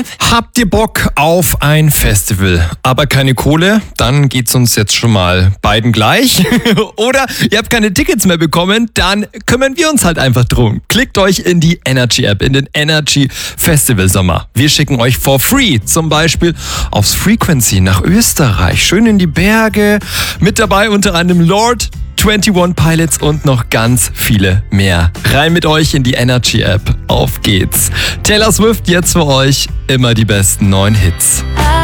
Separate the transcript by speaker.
Speaker 1: Habt ihr Bock auf ein Festival, aber keine Kohle? Dann geht's uns jetzt schon mal beiden gleich. Oder ihr habt keine Tickets mehr bekommen? Dann kümmern wir uns halt einfach drum. Klickt euch in die Energy App, in den Energy Festival Sommer. Wir schicken euch for free zum Beispiel aufs Frequency nach Österreich. Schön in die Berge. Mit dabei unter anderem Lord, 21 Pilots und noch ganz viele mehr. Rein mit euch in die Energy App. Auf geht's. Taylor Swift jetzt für euch. Immer die besten neuen Hits.